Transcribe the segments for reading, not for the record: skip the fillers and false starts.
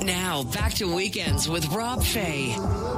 Now, back to Weekends with Rob Fay.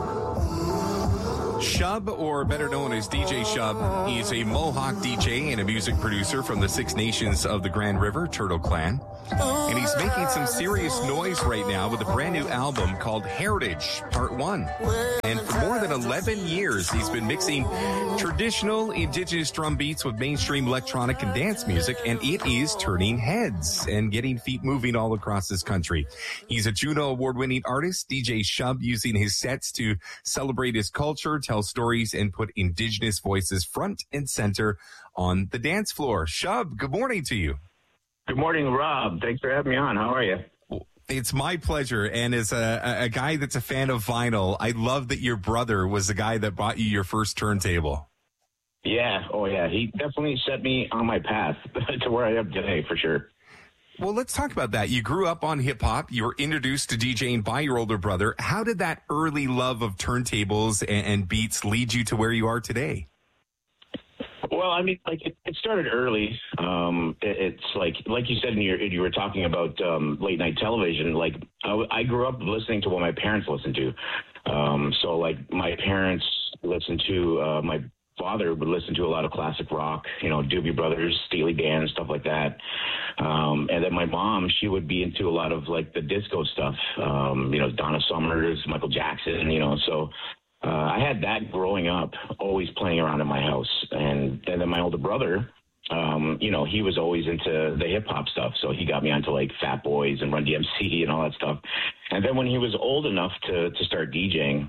Shub, or better known as DJ Shub, he's a Mohawk DJ and a music producer from the Six Nations of the Grand River, Turtle Clan. And he's making some serious noise right now with a brand new album called Heritage Part 1. And for more than 11 years, he's been mixing traditional indigenous drum beats with mainstream electronic and dance music, and it is turning heads and getting feet moving all across this country. He's a Juno Award-winning artist, DJ Shub, using his sets to celebrate his culture, tell stories, and put indigenous voices front and center on the dance floor. Shub, good morning to you. Good morning, Rob. Thanks for having me on. How are you? It's my pleasure. And as a guy that's a fan of vinyl, I love that your brother was the guy that bought you your first turntable. Yeah. Oh, yeah. He definitely set me on my path to where I am today, for sure. Well, let's talk about that. You grew up on hip-hop. You were introduced to DJing by your older brother. How did that early love of turntables and beats lead you to where you are today? Well, I mean, like it started early. It's like you said, you were talking about late night television. Like I grew up listening to what my parents listened to. So like my parents listened to my father would listen to a lot of classic rock, Doobie Brothers, Steely Dan, stuff like that. And then my mom, she would be into a lot of like the disco stuff, Donna Summers, Michael Jackson, so. I had that growing up, always playing around in my house. And then my older brother, he was always into the hip hop stuff. So he got me onto like Fat Boys and Run DMC and all that stuff. And then when he was old enough to start DJing,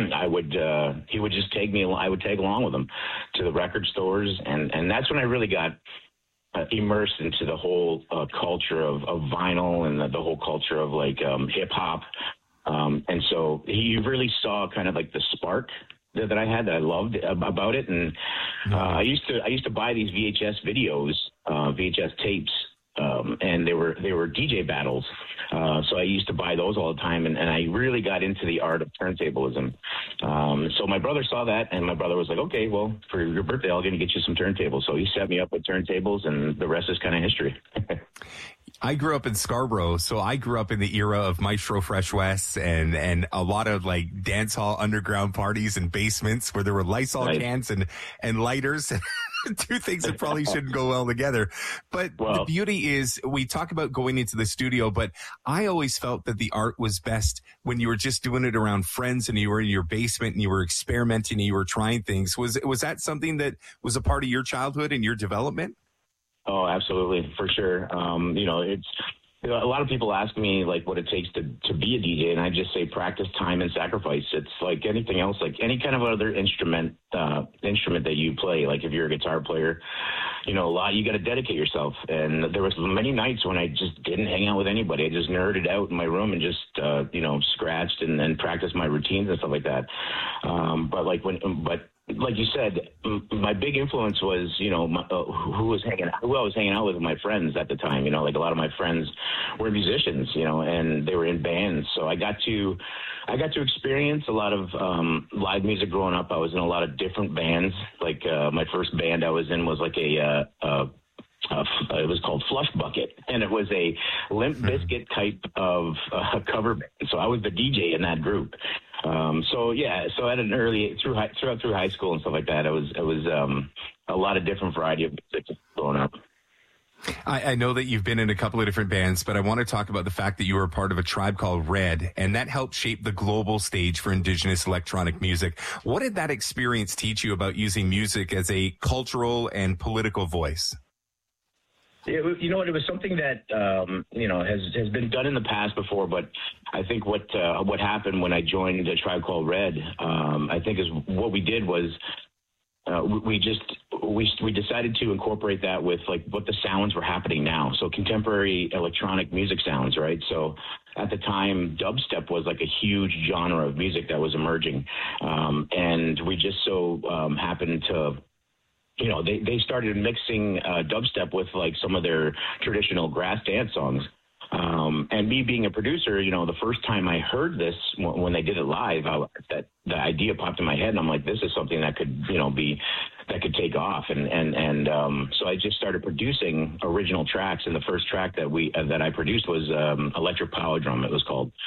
he would just take me, I would tag along with him to the record stores. And that's when I really got immersed into the whole culture of vinyl and the whole culture of like hip hop. And so he really saw kind of like the spark that I had that I loved about it. And I used to buy these VHS videos, VHS tapes, and they were DJ battles. So I used to buy those all the time, and I really got into the art of turntablism. So my brother saw that, and my brother was like, okay, well, for your birthday, I'm going to get you some turntables. So he set me up with turntables, and the rest is kind of history. I grew up in Scarborough, so I grew up in the era of Maestro Fresh West and a lot of like dance hall underground parties and basements where there were Lysol cans and lighters. Two things that probably shouldn't go well together. But the beauty is we talk about going into the studio, but I always felt that the art was best when you were just doing it around friends and you were in your basement and you were experimenting and you were trying things. Was that something that was a part of your childhood and your development? Oh, absolutely, for sure. It's a lot of people ask me like what it takes to be a DJ, and I just say practice, time, and sacrifice. It's like anything else, like any kind of other instrument that you play. Like if you're a guitar player, you got to dedicate yourself. And there was many nights when I just didn't hang out with anybody. I just nerded out in my room and just scratched and then practiced my routines and stuff like that. But like you said, my big influence was, who I was hanging out with my friends at the time. Like a lot of my friends were musicians, and they were in bands. So I got to experience a lot of live music growing up. I was in a lot of different bands. Like my first band I was in was like it was called Flush Bucket, and it was a Limp Bizkit type of cover band. So I was the DJ in that group. So at an early through high school and stuff like that, it was a lot of different variety of music growing up. I know that you've been in a couple of different bands, but I want to talk about the fact that you were a part of a tribe called Red, and that helped shape the global stage for indigenous electronic music. What did that experience teach you about using music as a cultural and political voice? It was something that has been done in the past before, but I think what happened when I joined a tribe called Red, I think is what we did was we decided to incorporate that with like what the sounds were happening now. So contemporary electronic music sounds, right? So at the time, dubstep was like a huge genre of music that was emerging, and we just so happened to. They started mixing dubstep with like some of their traditional grass dance songs. And me being a producer, the first time I heard this when they did it live, that the idea popped in my head, and I'm like, this is something that could, that could take off. And so I just started producing original tracks. And the first track that I produced was Electric Power Drum, it was called.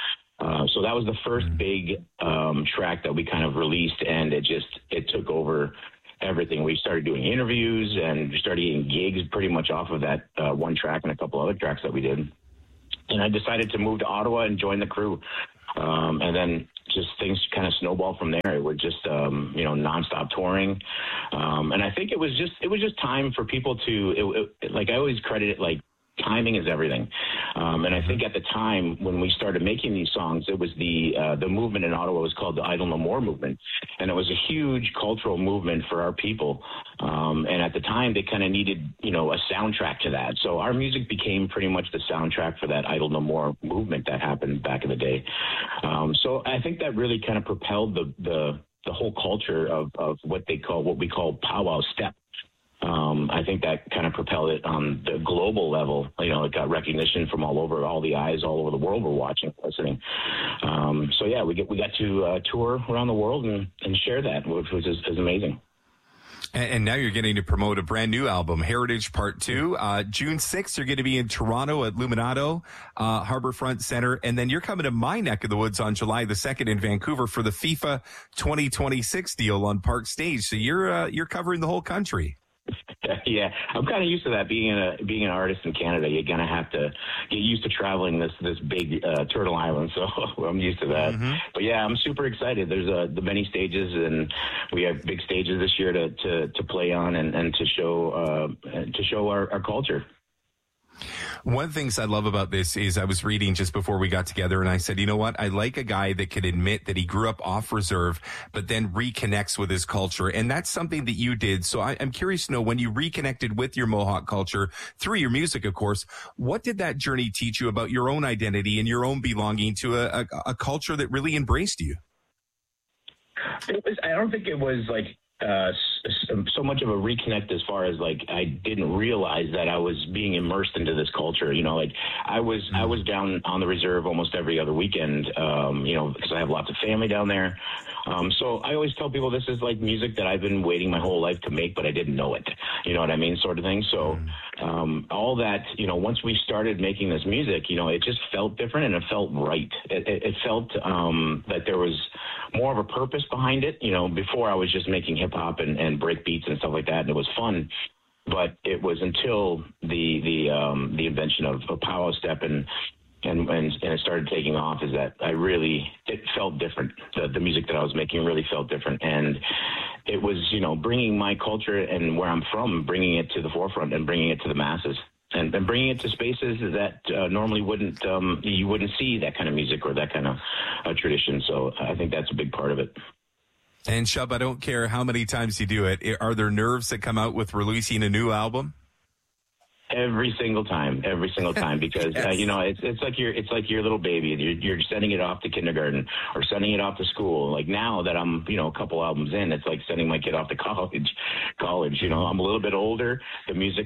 So that was the first big track that we kind of released, and it took over everything. We started doing interviews and we started getting gigs pretty much off of that one track and a couple other tracks that we did. And I decided to move to Ottawa and join the crew. And then just things kind of snowballed from there. It was just, nonstop touring. And I think it was just time for people to, like I always credit it, like timing is everything. And I think at the time when we started making these songs, it was the movement in Ottawa was called the Idle No More movement. And it was a huge cultural movement for our people. And at the time they kind of needed, a soundtrack to that. So our music became pretty much the soundtrack for that Idle No More movement that happened back in the day. So I think that really kind of propelled the whole culture of what we call powwow step. I think that kind of propelled it on the global level. It got recognition from all over, all the eyes all over the world were watching, listening. So yeah, we got to tour around the world and share that, which is amazing. And now you're getting to promote a brand new album, Heritage Part 2. June 6th, you're going to be in Toronto at Luminato, Harbourfront Center. And then you're coming to my neck of the woods on July the 2nd in Vancouver for the FIFA 2026 deal on Park Stage. So you're covering the whole country. Yeah, I'm kind of used to that. Being an artist in Canada, you're gonna have to get used to traveling this big Turtle Island. So I'm used to that. Mm-hmm. But yeah, I'm super excited. There's the many stages, and we have big stages this year to play on and to show our culture. One of the things I love about this is I was reading just before we got together and I said, you know what? I like a guy that can admit that he grew up off reserve, but then reconnects with his culture. And that's something that you did. So I'm curious to know, when you reconnected with your Mohawk culture through your music, of course, what did that journey teach you about your own identity and your own belonging to a culture that really embraced you? I don't think it was like so much of a reconnect as far as like I didn't realize that I was being immersed into this culture. Like I was down on the reserve almost every other weekend, because I have lots of family down there. So I always tell people this is like music that I've been waiting my whole life to make, but I didn't know it. You know what I mean? Sort of thing. So all that, once we started making this music, it just felt different and it felt right. It felt that there was more of a purpose behind it. Before I was just making hip hop and break beats and stuff like that, and it was fun. But it was until the invention of powwow step and it started taking off, is that it felt different. The music that I was making really felt different. And it was, bringing my culture and where I'm from, bringing it to the forefront and bringing it to the masses. And bringing it to spaces that normally you wouldn't see that kind of music or that kind of tradition. So I think that's a big part of it. And Shub, I don't care how many times you do it. Are there nerves that come out with releasing a new album? Every single time, because yes. It's like your little baby. You're sending it off to kindergarten or sending it off to school. Like now that I'm a couple albums in, it's like sending my kid off to college. I'm a little bit older. The music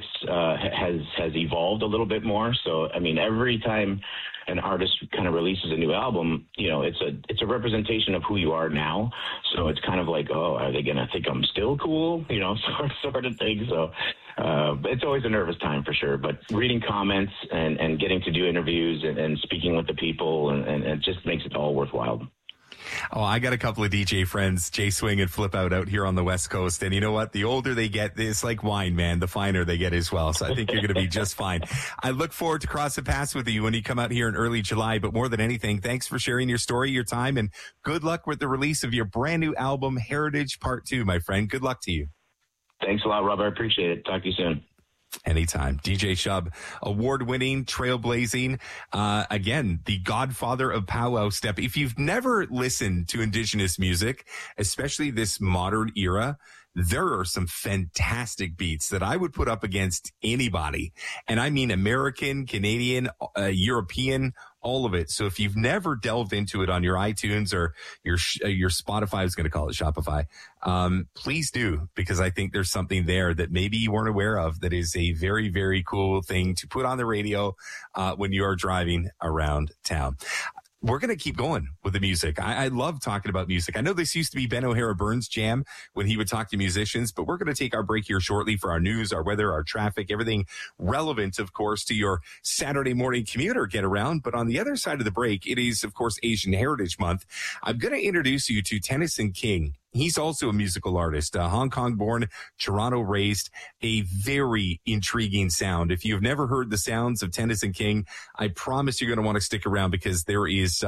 has evolved a little bit more. So I mean, every time an artist kind of releases a new album, it's a representation of who you are now. So it's kind of like, oh, are they gonna think I'm still cool? Sort of thing. So it's always a nervous time for sure. But reading comments and getting to do interviews and speaking with the people and it just makes it all worthwhile. Oh, I got a couple of DJ friends, Jay Swing and Flip Out here on the West Coast. And you know what? The older they get, it's like wine, man. The finer they get as well. So I think you're going to be just fine. I look forward to crossing paths with you when you come out here in early July. But more than anything, thanks for sharing your story, your time, and good luck with the release of your brand new album, Heritage Part 2, my friend. Good luck to you. Thanks a lot, Rob. I appreciate it. Talk to you soon. Anytime. DJ Shub, award-winning, trailblazing, again, the godfather of powwow step. If you've never listened to Indigenous music, especially this modern era, there are some fantastic beats that I would put up against anybody. And I mean American, Canadian, European, all of it. So if you've never delved into it on your iTunes or your Spotify, I was going to call it Shopify, please do, because I think there's something there that maybe you weren't aware of that is a very, very cool thing to put on the radio when you are driving around town. we're going to keep going with the music. I love talking about music. I know this used to be Ben O'Hara Burns' jam when he would talk to musicians, but we're going to take our break here shortly for our news, our weather, our traffic, everything relevant, of course, to your Saturday morning commute or get around. But on the other side of the break, it is, of course, Asian Heritage Month. I'm going to introduce you to Tennyson King. He's also a musical artist, Hong Kong born, Toronto raised, a very intriguing sound. If you've never heard the sounds of Tennyson King, I promise you're going to want to stick around because there is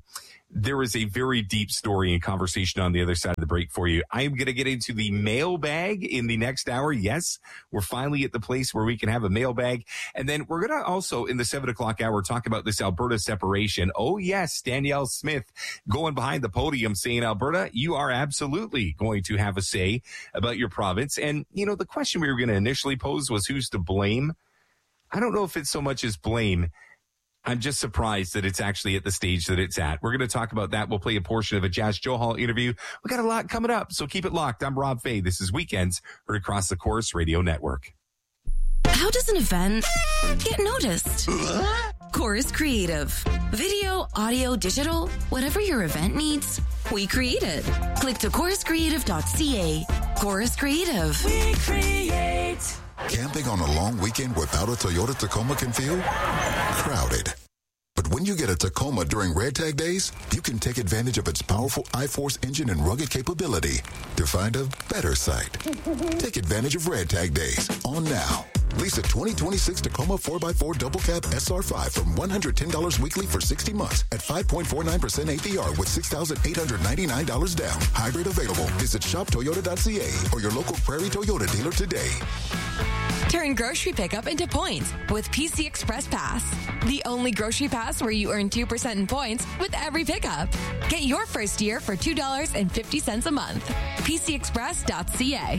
a very deep story and conversation on the other side of the break for you. I am going to get into the mailbag in the next hour. Yes, we're finally at the place where we can have a mailbag. And then we're going to also, in the 7 o'clock hour, talk about this Alberta separation. Oh, yes, Danielle Smith going behind the podium saying, Alberta, you are absolutely going to have a say about your province. And, you know, the question we were going to initially pose was who's to blame? I don't know if it's so much as blame. I'm just surprised that it's actually at the stage that it's at. We're going to talk about that. We'll play a portion of a Jazz Johal interview. We got a lot coming up, so keep it locked. I'm Rob Fay. This is Weekends, heard across the Chorus Radio Network. How does an event get noticed? Chorus Creative. Video, audio, digital, whatever your event needs, we create it. Click to choruscreative.ca. Chorus Creative. We create. Camping on a long weekend without a Toyota Tacoma can feel crowded. But when you get a Tacoma during Red Tag Days, you can take advantage of its powerful iForce engine and rugged capability to find a better site. Take advantage of Red Tag Days on now. Lease a 2026 Tacoma 4x4 double cab SR5 from $110 weekly for 60 months at 5.49% APR with $6,899 down. Hybrid available. Visit shoptoyota.ca or your local Prairie Toyota dealer today. Turn grocery pickup into points with PC Express Pass. The only grocery pass where you earn 2% in points with every pickup. Get your first year for $2.50 a month. PCExpress.ca.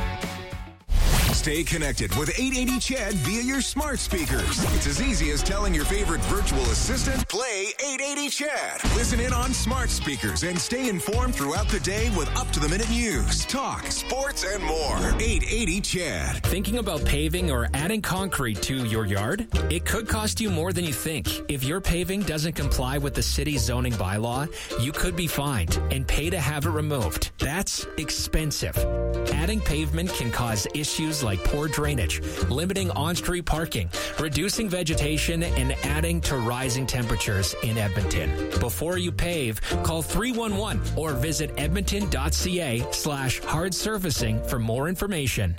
Stay connected with 880 CHED via your smart speakers. It's as easy as telling your favorite virtual assistant, play 880 CHED. Listen in on smart speakers and stay informed throughout the day with up-to-the-minute news, talk, sports, and more. 880 CHED. Thinking about paving or adding concrete to your yard? It could cost you more than you think. If your paving doesn't comply with the city's zoning bylaw, you could be fined and pay to have it removed. That's expensive. Adding pavement can cause issues like poor drainage, limiting on-street parking, reducing vegetation, and adding to rising temperatures in Edmonton. Before you pave, call 311 or visit edmonton.ca/hard surfacing for more information.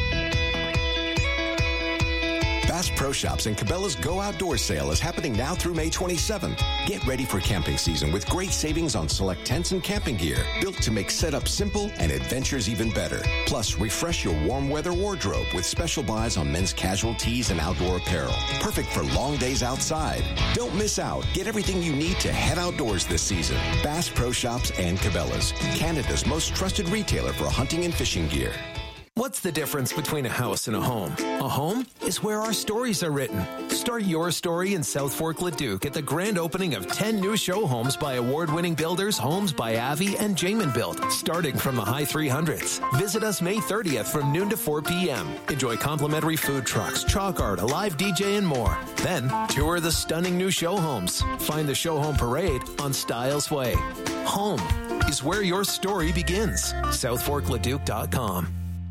Bass Pro Shops and Cabela's Go Outdoors sale is happening now through May 27th. Get ready for camping season with great savings on select tents and camping gear, built to make setup simple and adventures even better. Plus, refresh your warm weather wardrobe with special buys on men's casual tees and outdoor apparel. Perfect for long days outside. Don't miss out. Get everything you need to head outdoors this season. Bass Pro Shops and Cabela's, Canada's most trusted retailer for hunting and fishing gear. What's the difference between a house and a home? A home is where our stories are written. Start your story in South Fork Leduc at the grand opening of 10 new show homes by award-winning builders, Homes by Avi and Jamin Build, starting from the high 300s. Visit us May 30th from noon to 4 p.m. Enjoy complimentary food trucks, chalk art, a live DJ, and more. Then, tour the stunning new show homes. Find the show home parade on Styles Way. Home is where your story begins. SouthForkLeduc.com.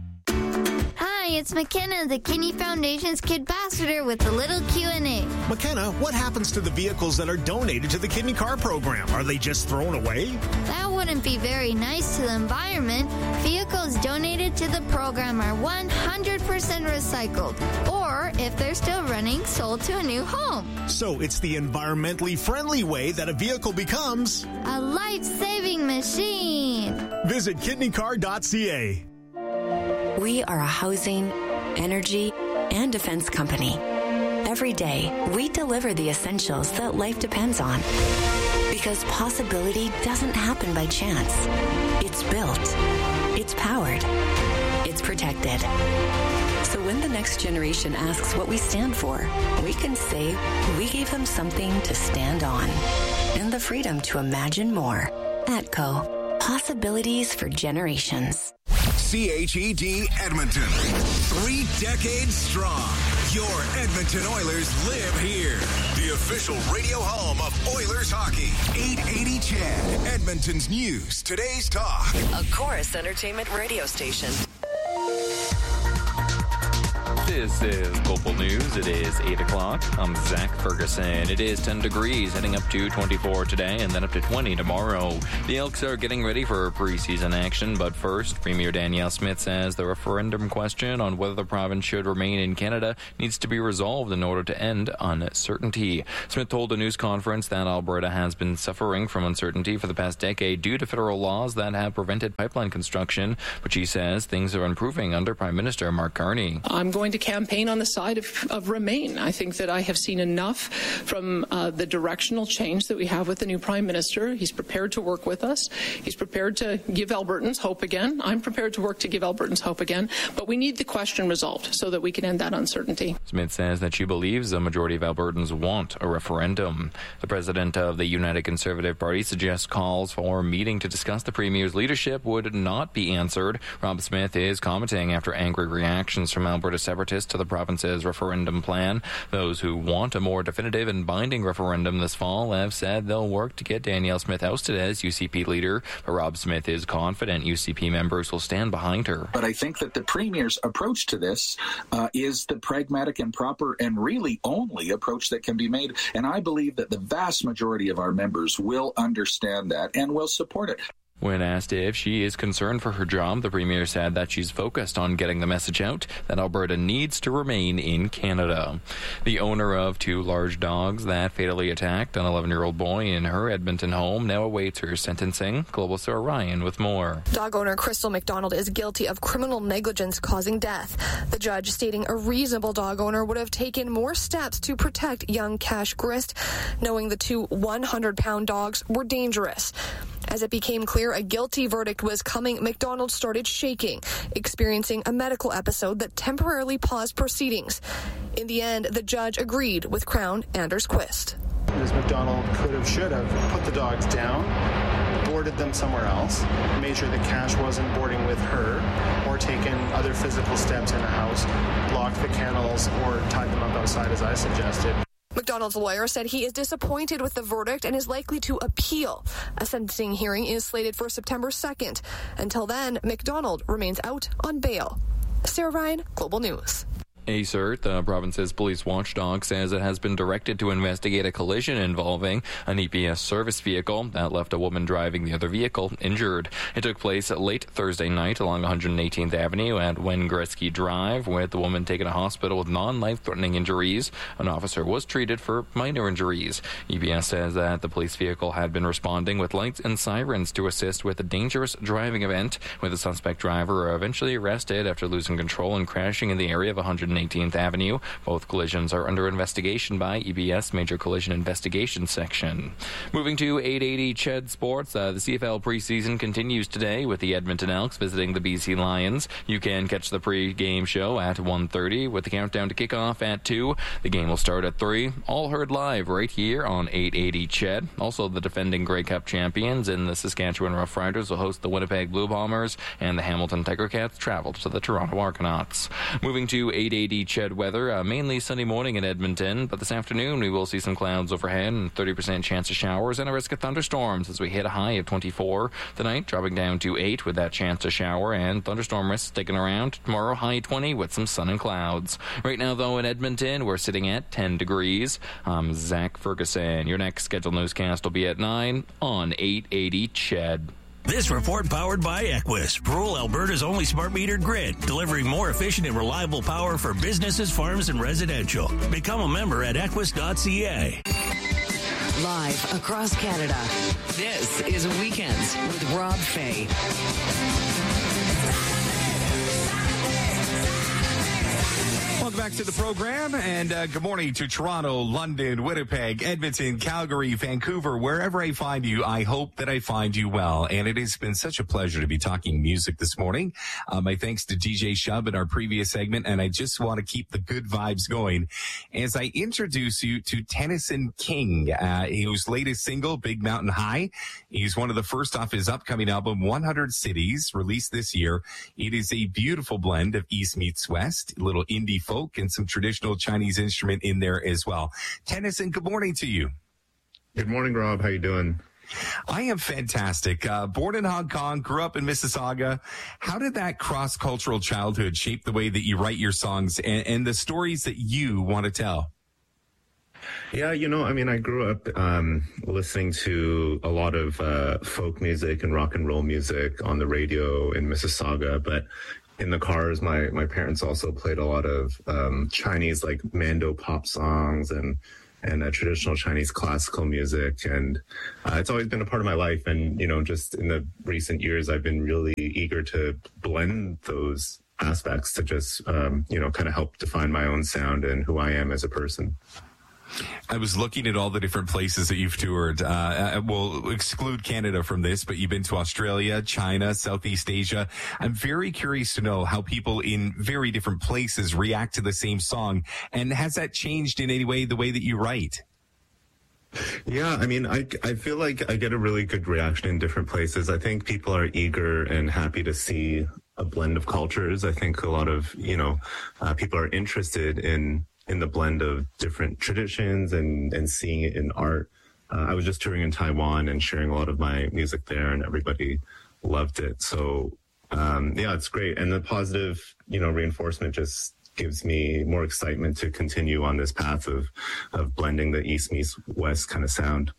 Hi, it's McKenna, the Kinney Foundation's Kid Ambassador with a little Q&A. McKenna, what happens to the vehicles that are donated to the Kidney Car Program? Are they just thrown away? That wouldn't be very nice to the environment. Vehicles donated to the program are 100% recycled, or if they're still running, sold to a new home. So it's the environmentally friendly way that a vehicle becomes a life-saving machine. Visit kidneycar.ca. We are a housing, energy, and defense company. Every day, we deliver the essentials that life depends on. Because possibility doesn't happen by chance. It's built. It's powered. It's protected. So when the next generation asks what we stand for, we can say we gave them something to stand on. And the freedom to imagine more. ATCO. Possibilities for generations. CHED Edmonton. 3 decades strong. Your Edmonton Oilers live here. The official radio home of Oilers hockey. Chad, Edmonton's news, today's talk. A Chorus Entertainment radio station. This is Global News. It is 8 o'clock. I'm Zach Ferguson. It is 10 degrees, heading up to 24 today and then up to 20 tomorrow. The Elks are getting ready for preseason action, but first, Premier Danielle Smith says the referendum question on whether the province should remain in Canada needs to be resolved in order to end uncertainty. Smith told a news conference that Alberta has been suffering from uncertainty for the past decade due to federal laws that have prevented pipeline construction, but she says things are improving under Prime Minister Mark Carney. I'm going to campaign on the side of Remain. I think that I have seen enough from the directional change that we have with the new Prime Minister. He's prepared to work with us. He's prepared to give Albertans hope again. I'm prepared to work to give Albertans hope again, but we need the question resolved so that we can end that uncertainty. Smith says that she believes a majority of Albertans want a referendum. The president of the United Conservative Party suggests calls for a meeting to discuss the Premier's leadership would not be answered. Rob Smith is commenting after angry reactions from Alberta separatists to the province's referendum plan. Those who want a more definitive and binding referendum this fall have said they'll work to get Danielle Smith ousted as UCP leader, but Rob Smith is confident UCP members will stand behind her. But I think that the Premier's approach to this is the pragmatic and proper and really only approach that can be made, and I believe that the vast majority of our members will understand that and will support it. When asked if she is concerned for her job, the Premier said that she's focused on getting the message out that Alberta needs to remain in Canada. The owner of two large dogs that fatally attacked an 11-year-old boy in her Edmonton home now awaits her sentencing. Global Star Ryan with more. Dog owner Crystal McDonald is guilty of criminal negligence causing death. The judge stating a reasonable dog owner would have taken more steps to protect young Cash Grist, knowing the two 100-pound dogs were dangerous. As it became clear a guilty verdict was coming, McDonald started shaking, experiencing a medical episode that temporarily paused proceedings. In the end, the judge agreed with Crown Anders Quist. Ms. McDonald should have put the dogs down, boarded them somewhere else, made sure that Cash wasn't boarding with her, or taken other physical steps in the house, locked the kennels, or tied them up outside as I suggested. McDonald's lawyer said he is disappointed with the verdict and is likely to appeal. A sentencing hearing is slated for September 2nd. Until then, McDonald remains out on bail. Sarah Ryan, Global News. ACERT, the province's police watchdog, says it has been directed to investigate a collision involving an EPS service vehicle that left a woman driving the other vehicle injured. It took place late Thursday night along 118th Avenue at Wengretzky Drive, with the woman taken to hospital with non-life-threatening injuries. An officer was treated for minor injuries. EPS says that the police vehicle had been responding with lights and sirens to assist with a dangerous driving event, with the suspect driver eventually arrested after losing control and crashing in the area of 118th Avenue. Both collisions are under investigation by EBS Major Collision Investigation Section. Moving to 880 Ched Sports, the CFL preseason continues today with the Edmonton Elks visiting the BC Lions. You can catch the pre-game show at 1:30 with the countdown to kickoff at 2. The game will start at 3. All heard live right here on 880 Ched. Also, the defending Grey Cup champions in the Saskatchewan Roughriders will host the Winnipeg Blue Bombers, and the Hamilton Tiger Cats travel to the Toronto Argonauts. Moving to 880 Ched weather, mainly sunny morning in Edmonton, but this afternoon we will see some clouds overhead and 30% chance of showers and a risk of thunderstorms as we hit a high of 24. Tonight dropping down to 8 with that chance to shower and thunderstorm risks sticking around. Tomorrow high 20 with some sun and clouds. Right now though in Edmonton we're sitting at 10 degrees. I'm Zach Ferguson. Your next scheduled newscast will be at 9 on 880 Ched. This report powered by Equus, rural Alberta's only smart metered grid, delivering more efficient and reliable power for businesses, farms, and residential. Become a member at equus.ca. Live across Canada, this is Weekends with Rob Fay. Welcome back to the program, and good morning to Toronto, London, Winnipeg, Edmonton, Calgary, Vancouver, wherever I find you. I hope that I find you well, and it has been such a pleasure to be talking music this morning. My thanks to DJ Shub in our previous segment, and I just want to keep the good vibes going as I introduce you to Tennyson King, whose latest single, Big Mountain High. He's one of the first off his upcoming album, 100 Cities, released this year. It is a beautiful blend of East meets West, a little indie folk, and some traditional Chinese instrument in there as well. Tennyson, good morning to you. Good morning, Rob. How you doing? I am fantastic. Born in Hong Kong, grew up in Mississauga. How did that cross-cultural childhood shape the way that you write your songs and the stories that you want to tell? Yeah, I grew up listening to a lot of folk music and rock and roll music on the radio in Mississauga, but in the cars, my parents also played a lot of Chinese, like Mando pop songs and traditional Chinese classical music. And it's always been a part of my life. And, just in the recent years, I've been really eager to blend those aspects to just, kind of help define my own sound and who I am as a person. I was looking at all the different places that you've toured. We'll exclude Canada from this, but you've been to Australia, China, Southeast Asia. I'm very curious to know how people in very different places react to the same song. And has that changed in any way the way that you write? Yeah, I feel like I get a really good reaction in different places. I think people are eager and happy to see a blend of cultures. I think a lot of, people are interested in the blend of different traditions and seeing it in art. I was just touring in Taiwan and sharing a lot of my music there, and everybody loved it. So, it's great. And the positive, reinforcement just gives me more excitement to continue on this path of blending the East meets West kind of sound.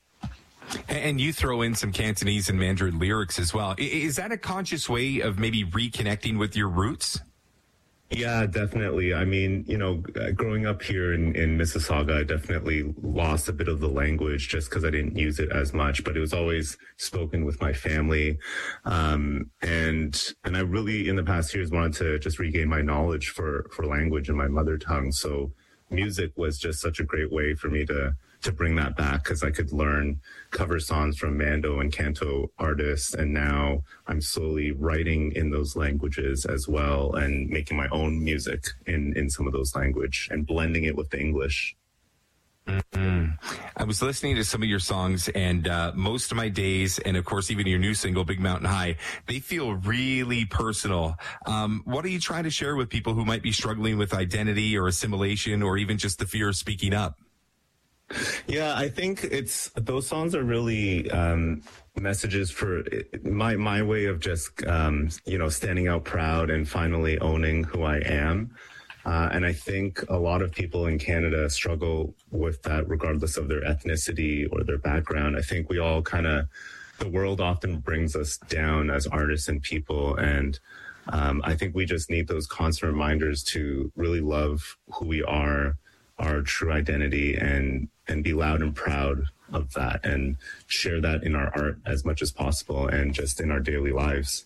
And you throw in some Cantonese and Mandarin lyrics as well. Is that a conscious way of maybe reconnecting with your roots? Yeah, definitely. Growing up here in Mississauga, I definitely lost a bit of the language just because I didn't use it as much, but it was always spoken with my family. And I really, in the past years, wanted to just regain my knowledge for language in my mother tongue. So music was just such a great way for me to bring that back, because I could learn cover songs from Mando and Canto artists. And now I'm slowly writing in those languages as well and making my own music in some of those language and blending it with the English. Mm-hmm. I was listening to some of your songs, and Most of My Days, and of course even your new single, Big Mountain High, they feel really personal. What are you trying to share with people who might be struggling with identity or assimilation or even just the fear of speaking up? Yeah, I think those songs are really messages for my way of just, standing out proud and finally owning who I am. And I think a lot of people in Canada struggle with that regardless of their ethnicity or their background. I think we all the world often brings us down as artists and people. And I think we just need those constant reminders to really love who we are, our true identity, and be loud and proud of that, and share that in our art as much as possible and just in our daily lives.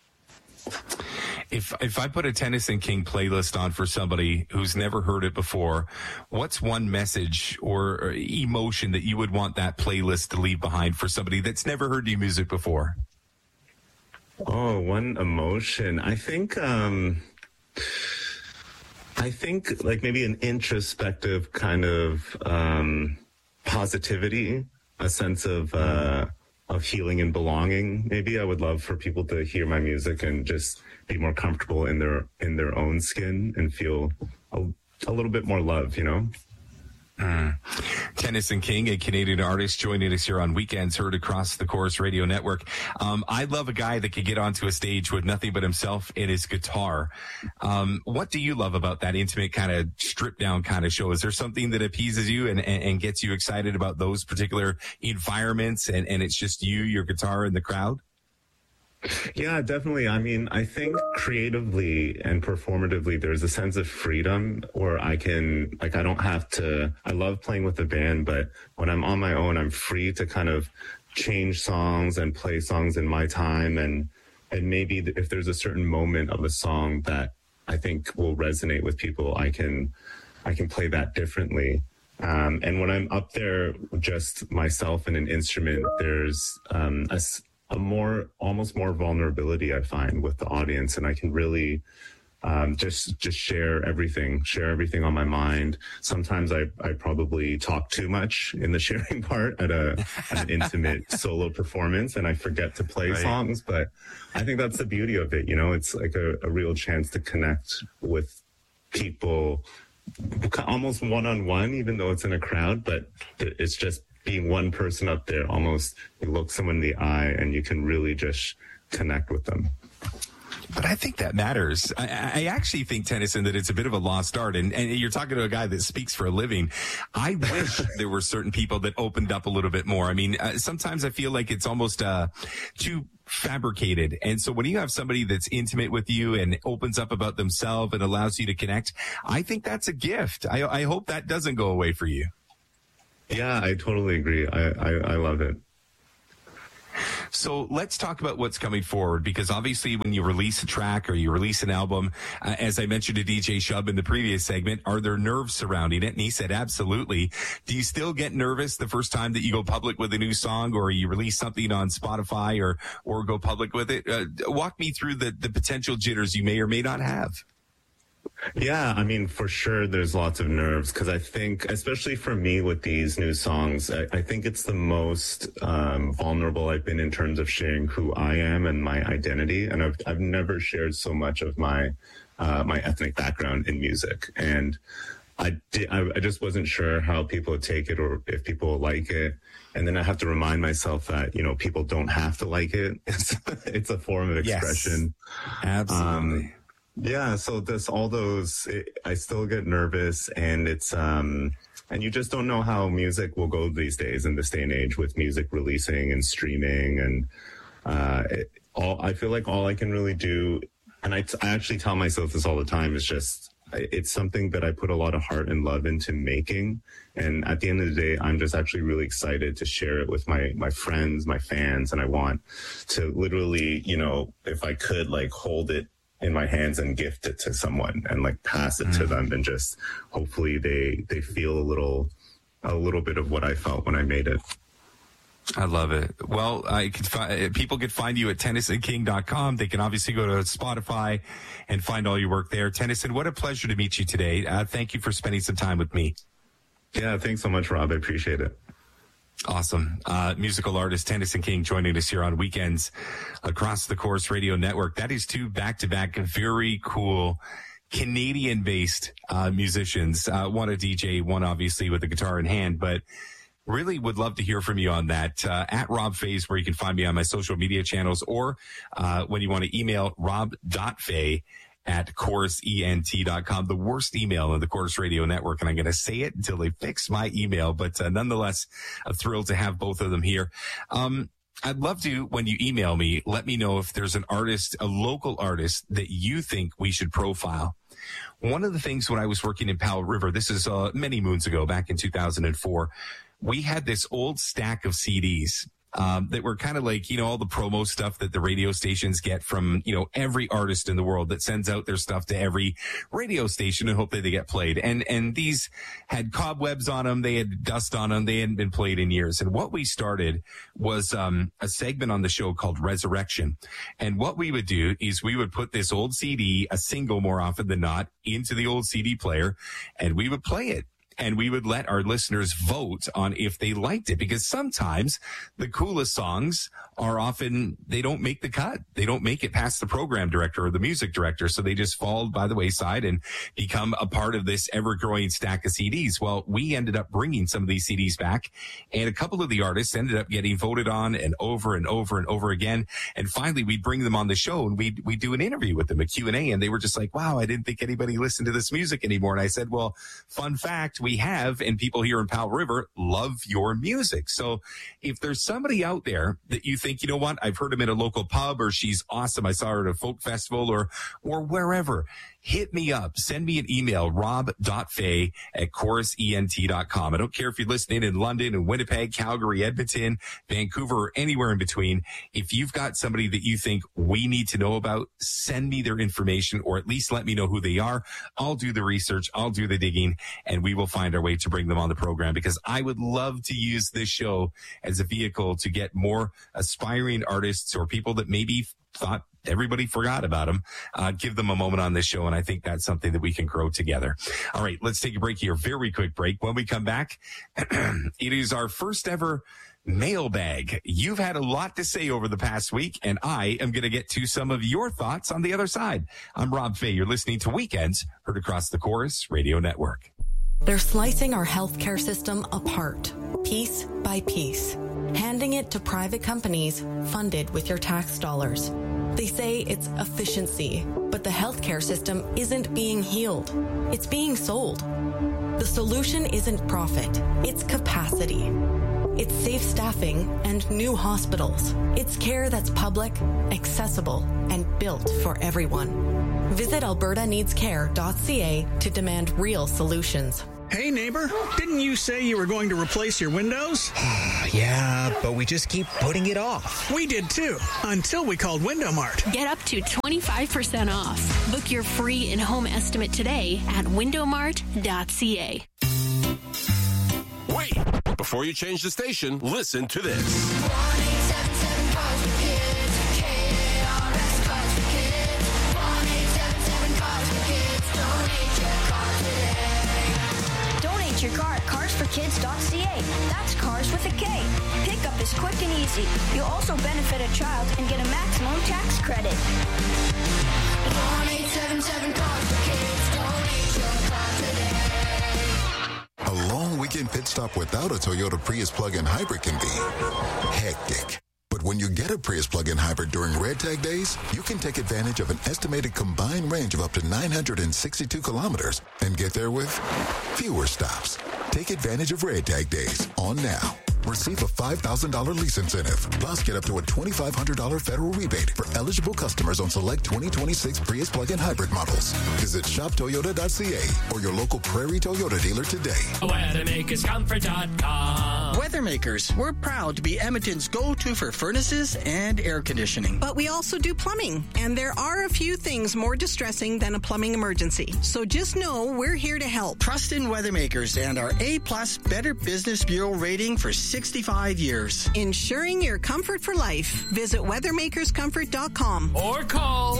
If I put a Tennyson King playlist on for somebody who's never heard it before, what's one message or emotion that you would want that playlist to leave behind for somebody that's never heard your music before? Oh, one emotion. I think like maybe an introspective kind of positivity, a sense of healing and belonging. Maybe I would love for people to hear my music and just be more comfortable in their own skin and feel a little bit more love, Tennyson King, a Canadian artist, joining us here on Weekends, heard across the Chorus Radio Network. I love a guy that could get onto a stage with nothing but himself and his guitar. What do you love about that intimate kind of stripped down kind of show? Is there something that appeases you and gets you excited about those particular environments and it's just you, your guitar, and the crowd? Yeah, definitely. I think creatively and performatively, there's a sense of freedom where I don't have to, I love playing with the band, but when I'm on my own, I'm free to kind of change songs and play songs in my time. And maybe if there's a certain moment of a song that I think will resonate with people, I can play that differently. And when I'm up there, just myself and an instrument, there's, almost more vulnerability I find with the audience, and I can really just share everything on my mind. Sometimes I probably talk too much in the sharing part at an intimate solo performance, and I forget to play songs. But I think that's the beauty of it. It's like a real chance to connect with people almost one-on-one, even though it's in a crowd, but it's just being one person up there, almost you look someone in the eye and you can really just connect with them. But I think that matters. I actually think, Tennyson, that it's a bit of a lost art. And you're talking to a guy that speaks for a living. I wish there were certain people that opened up a little bit more. I mean, sometimes I feel like it's almost too fabricated. And so when you have somebody that's intimate with you and opens up about themselves and allows you to connect, I think that's a gift. I hope that doesn't go away for you. Yeah, I totally agree. I love it. So let's talk about what's coming forward, because obviously when you release a track or you release an album, as I mentioned to DJ Shub in the previous segment, are there nerves surrounding it? And he said, absolutely. Do you still get nervous the first time that you go public with a new song, or you release something on Spotify or go public with it? Walk me through the potential jitters you may or may not have. Yeah, I mean, for sure, there's lots of nerves, because I think, especially for me with these new songs, I think it's the most vulnerable I've been in terms of sharing who I am and my identity. And I've never shared so much of my ethnic background in music. And I just wasn't sure how people would take it or if people would like it. And then I have to remind myself that, people don't have to like it. It's a form of expression. Yes, absolutely. Yeah, so I still get nervous, and it's, and you just don't know how music will go these days in this day and age with music releasing and streaming. And, I feel like all I can really do, and I actually tell myself this all the time, is just, it's something that I put a lot of heart and love into making. And at the end of the day, I'm just actually really excited to share it with my friends, my fans. And I want to literally, if I could, hold it in my hands and gift it to someone and pass it to them, and just hopefully they feel a little bit of what I felt when I made it. I love it. Well, people could find you at TennysonKing.com. They can obviously go to Spotify and find all your work there. Tennyson, what a pleasure to meet you today. Thank you for spending some time with me. Yeah, thanks so much, Rob. I appreciate it. Awesome. Musical artist Tennyson King joining us here on Weekends across the Chorus Radio Network. That is two back-to-back very cool Canadian-based musicians. One a DJ, one obviously with a guitar in hand, but really would love to hear from you on that. At Rob Faze, where you can find me on my social media channels, or when you want to email rob.faye at chorusent.com, the worst email in the Chorus Radio Network. And I'm going to say it until they fix my email, but nonetheless, I'm thrilled to have both of them here. I'd love to, when you email me, let me know if there's an artist, a local artist that you think we should profile. One of the things when I was working in Powell River, this is many moons ago, back in 2004, we had this old stack of CDs that were kind of like, all the promo stuff that the radio stations get from, every artist in the world that sends out their stuff to every radio station and hope that they get played. And these had cobwebs on them. They had dust on them. They hadn't been played in years. And what we started was a segment on the show called Resurrection. And what we would do is we would put this old CD, a single more often than not, into the old CD player, and we would play it. And we would let our listeners vote on if they liked it, because sometimes the coolest songs are often, they don't make the cut. They don't make it past the program director or the music director. So they just fall by the wayside and become a part of this ever-growing stack of CDs. Well, we ended up bringing some of these CDs back, and a couple of the artists ended up getting voted on and over and over and over again. And finally, we'd bring them on the show and we'd do an interview with them, a Q&A. And they were just like, wow, I didn't think anybody listened to this music anymore. And I said, well, fun fact, we have, and people here in Powell River love your music. So if there's somebody out there that you think, you know what, I've heard him in a local pub, or she's awesome, I saw her at a folk festival, or wherever, hit me up. Send me an email, rob.faye at chorusent.com. I don't care if you're listening in London and Winnipeg, Calgary, Edmonton, Vancouver, or anywhere in between. If you've got somebody that you think we need to know about, send me their information, or at least let me know who they are. I'll do the research, I'll do the digging, and we will find our way to bring them on the program, because I would love to use this show as a vehicle to get more aspiring artists or people that maybe thought everybody forgot about them, give them a moment on this show. And I think that's something that we can grow together. All right, let's take a break here. Very quick break. When we come back, it is our first ever mailbag. You've had a lot to say over the past week, and I am going to get to some of your thoughts on the other side. I'm Rob Faye. You're listening to Weekends, heard across the Chorus Radio Network. They're slicing our healthcare system apart, piece by piece, handing it to private companies funded with your tax dollars. They say it's efficiency, but the healthcare system isn't being healed. It's being sold. The solution isn't profit, it's capacity. It's safe staffing and new hospitals. It's care that's public, accessible, and built for everyone. Visit albertaneedscare.ca to demand real solutions. Hey, neighbor, didn't you say you were going to replace your windows? Yeah, but we just keep putting it off. We did too, until we called Window Mart. Get up to 25% off. Book your free in-home estimate today at windowmart.ca. Wait! Before you change the station, listen to this. 1-877 Cars for Kids. KARS Cars for Kids. 1-877 Cars for Kids. Donate your car today. Donate your car at carsforkids.ca. That's cars with a K. Pickup is quick and easy. You'll also benefit a child and get a maximum tax credit. 1-877 Cars for Kids. Donate your car today. A long weekend pit stop without a Toyota Prius plug-in hybrid can be hectic. But when you get a Prius plug-in hybrid during Red Tag days, you can take advantage of an estimated combined range of up to 962 kilometers and get there with fewer stops. Take advantage of Red Tag days on now. Receive a $5,000 lease incentive. Plus, get up to a $2,500 federal rebate for eligible customers on select 2026 Prius plug-in hybrid models. Visit shoptoyota.ca or your local Prairie Toyota dealer today. WeathermakersComfort.com. Weathermakers, we're proud to be Edmonton's go-to for furnaces and air conditioning. But we also do plumbing, and there are a few things more distressing than a plumbing emergency. So just know we're here to help. Trust in Weathermakers and our A+ Better Business Bureau rating for 65 years. Ensuring your comfort for life. Visit weathermakerscomfort.com or call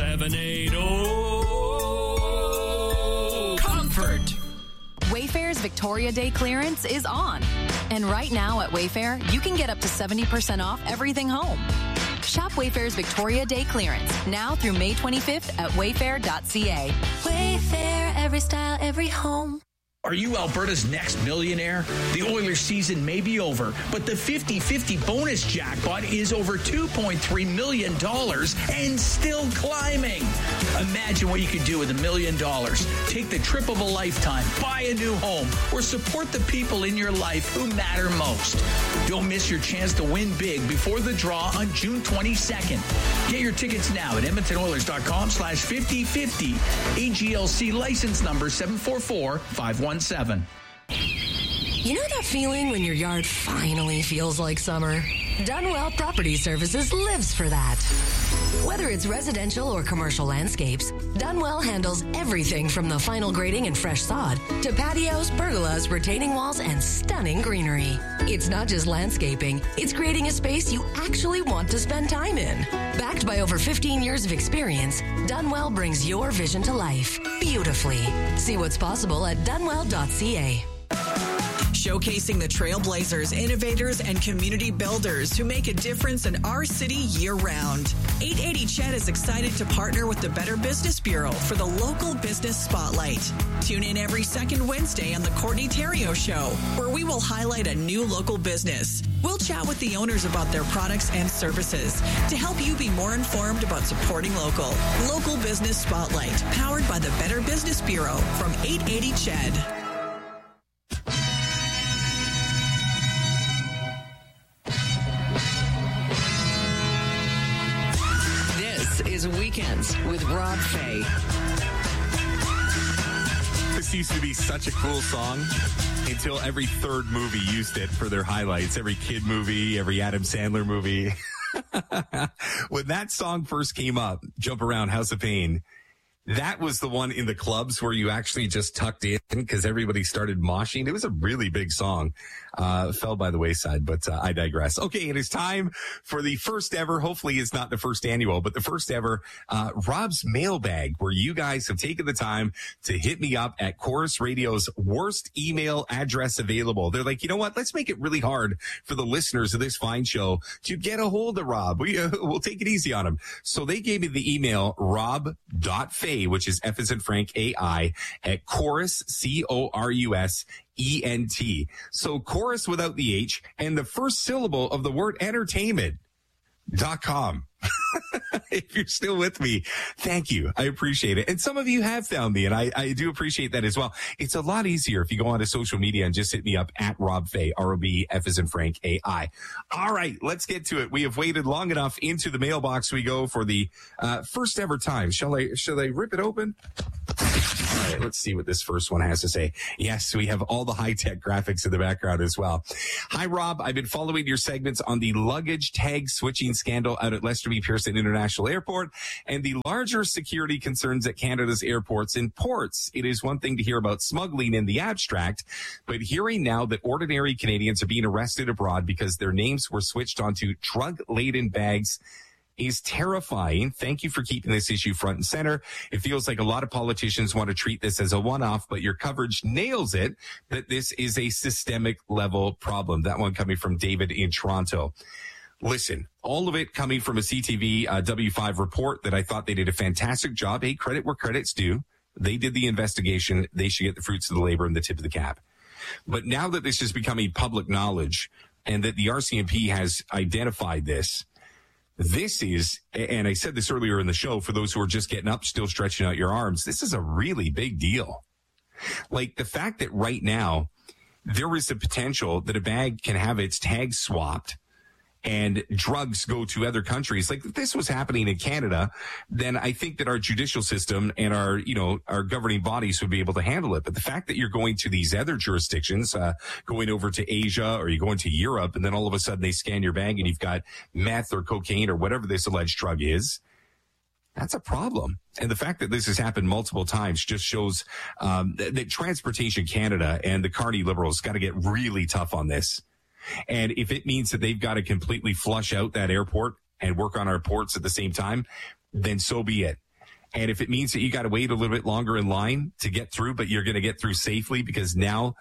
780-COMFORT. Wayfair's Victoria Day clearance is on. And right now at Wayfair, you can get up to 70% off everything home. Shop Wayfair's Victoria Day clearance now through May 25th at wayfair.ca. Wayfair, every style, every home. Are you Alberta's next millionaire? The Oilers season may be over, but the 50-50 bonus jackpot is over $2.3 million and still climbing. Imagine what you could do with $1 million. Take the trip of a lifetime, buy a new home, or support the people in your life who matter most. Don't miss your chance to win big before the draw on June 22nd. Get your tickets now at EdmontonOilers.com/5050. AGLC license number 744517. You know that feeling when your yard finally feels like summer? Dunwell Property Services lives for that. Whether it's residential or commercial landscapes, Dunwell handles everything from the final grading and fresh sod to patios, pergolas, retaining walls, and stunning greenery. It's not just landscaping, it's creating a space you actually want to spend time in. Backed by over 15 years of experience, Dunwell brings your vision to life beautifully. See what's possible at dunwell.ca. Showcasing the trailblazers, innovators, and community builders who make a difference in our city year-round. 880 CHED is excited to partner with the Better Business Bureau for the Local Business Spotlight. Tune in every second Wednesday on the Courtney Theriault Show, where we will highlight a new local business. We'll chat with the owners about their products and services to help you be more informed about supporting local. Local Business Spotlight, powered by the Better Business Bureau from 880 CHED. Is Weekends with Rob Fay. This used to be such a cool song until every third movie used it for their highlights. Every kid movie, every Adam Sandler movie. When that song first came up, Jump Around, House of Pain, that was the one in the clubs where you actually just tucked in because everybody started moshing. It was a really big song. Fell by the wayside, but I digress. Okay, it is time for the first ever, hopefully it's not the first annual, but the first ever Rob's Mailbag, where you guys have taken the time to hit me up at Chorus Radio's worst email address available. They're like, you know what? Let's make it really hard for the listeners of this fine show to get a hold of Rob. We'll take it easy on him. So they gave me the email rob.fay K, which is F as in Frank, AI, at Corus, CORUSENT. So chorus without the H and the first syllable of the word entertainment.com. If you're still with me, thank you. I appreciate it. And some of you have found me, and I do appreciate that as well. It's a lot easier if you go onto social media and just hit me up at Rob Fay, ROB, F as in Frank, AI. All right, let's get to it. We have waited long enough. Into the mailbox we go for the first ever time. Shall I rip it open? All right, let's see what this first one has to say. Yes, we have all the high-tech graphics in the background as well. Hi, Rob. I've been following your segments on the luggage tag switching scandal out at Lester B. Pearson International Airport and the larger security concerns at Canada's airports and ports. It is one thing to hear about smuggling in the abstract, but hearing now that ordinary Canadians are being arrested abroad because their names were switched onto drug-laden bags is terrifying. Thank you for keeping this issue front and center. It feels like a lot of politicians want to treat this as a one-off, but your coverage nails it that this is a systemic level problem. That one coming from David in Toronto. Listen, all of it coming from a CTV W5 report that I thought they did a fantastic job. Hey, credit where credit's due. They did the investigation. They should get the fruits of the labor and the tip of the cap. But now that this is becoming public knowledge and that the RCMP has identified this is, and I said this earlier in the show, for those who are just getting up, still stretching out your arms, this is a really big deal. Like the fact that right now there is a potential that a bag can have its tag swapped and drugs go to other countries. Like if this was happening in Canada, then I think that our judicial system and our governing bodies would be able to handle it. But the fact that you're going to these other jurisdictions, going over to Asia or you're going to Europe, and then all of a sudden they scan your bag and you've got meth or cocaine or whatever this alleged drug is, that's a problem. And the fact that this has happened multiple times just shows that Transportation Canada and the Carney Liberals got to get really tough on this. And if it means that they've got to completely flush out that airport and work on our ports at the same time, then so be it. And if it means that you got to wait a little bit longer in line to get through, but you're going to get through safely because now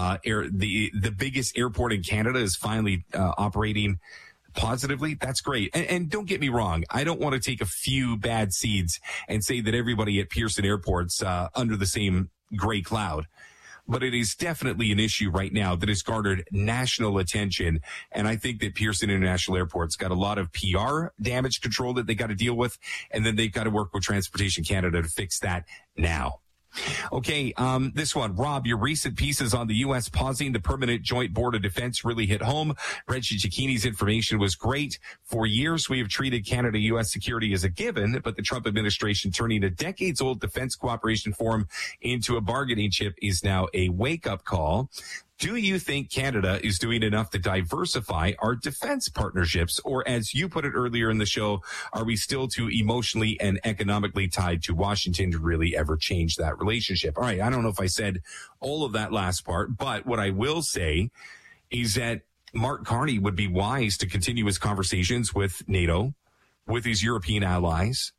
the biggest airport in Canada is finally operating positively, that's great. And don't get me wrong, I don't want to take a few bad seeds and say that everybody at Pearson Airport's under the same gray cloud. But it is definitely an issue right now that has garnered national attention. And I think that Pearson International Airport's got a lot of PR damage control that they got to deal with. And then they've got to work with Transportation Canada to fix that now. Okay, this one, Rob, your recent pieces on the U.S. pausing the Permanent Joint Board of Defense really hit home. Reggie Cicchini's information was great. For years, we have treated Canada-U.S. security as a given, but the Trump administration turning a decades-old defense cooperation forum into a bargaining chip is now a wake-up call. Do you think Canada is doing enough to diversify our defense partnerships? Or as you put it earlier in the show, are we still too emotionally and economically tied to Washington to really ever change that relationship? All right, I don't know if I said all of that last part, but what I will say is that Mark Carney would be wise to continue his conversations with NATO, with his European allies.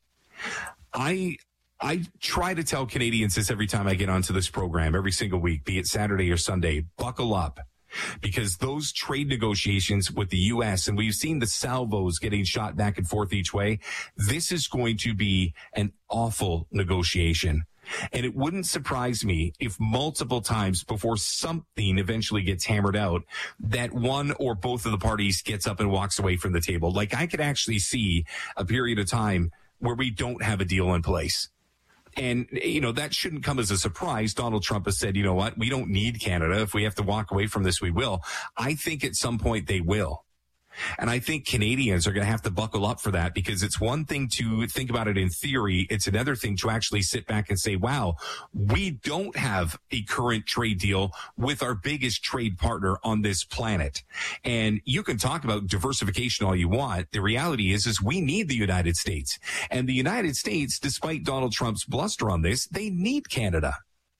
I try to tell Canadians this every time I get onto this program, every single week, be it Saturday or Sunday, buckle up. Because those trade negotiations with the U.S., and we've seen the salvos getting shot back and forth each way, this is going to be an awful negotiation. And it wouldn't surprise me if multiple times before something eventually gets hammered out, that one or both of the parties gets up and walks away from the table. Like I could actually see a period of time where we don't have a deal in place. And, that shouldn't come as a surprise. Donald Trump has said, you know what, we don't need Canada. If we have to walk away from this, we will. I think at some point they will. And I think Canadians are going to have to buckle up for that, because it's one thing to think about it in theory. It's another thing to actually sit back and say, wow, we don't have a current trade deal with our biggest trade partner on this planet. And you can talk about diversification all you want. The reality is we need the United States. And the United States, despite Donald Trump's bluster on this, they need Canada.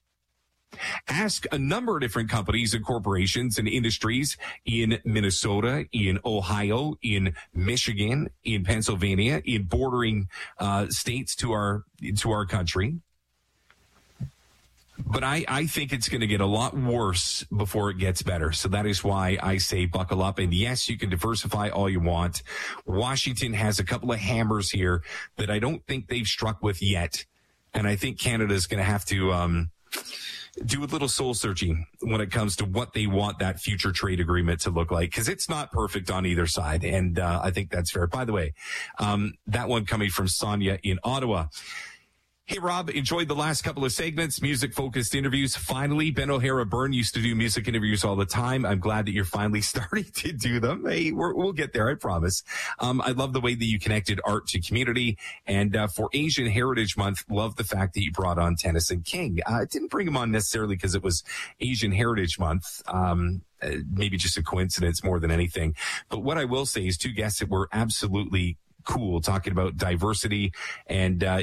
Ask a number of different companies and corporations and industries in Minnesota, in Ohio, in Michigan, in Pennsylvania, in bordering states to our country. But I think it's going to get a lot worse before it gets better. So that is why I say buckle up. And yes, you can diversify all you want. Washington has a couple of hammers here that I don't think they've struck with yet. And I think Canada's going to have to do a little soul searching when it comes to what they want that future trade agreement to look like, because it's not perfect on either side. And I think that's fair. By the way, that one coming from Sonia in Ottawa. Hey, Rob, enjoyed the last couple of segments, music-focused interviews. Finally, Ben O'Hara Byrne used to do music interviews all the time. I'm glad that you're finally starting to do them. Hey, we'll get there, I promise. I love the way that you connected art to community. And for Asian Heritage Month, love the fact that you brought on Tennyson King. I didn't bring him on necessarily because it was Asian Heritage Month. Maybe just a coincidence more than anything. But what I will say is two guests that were absolutely cool, talking about diversity and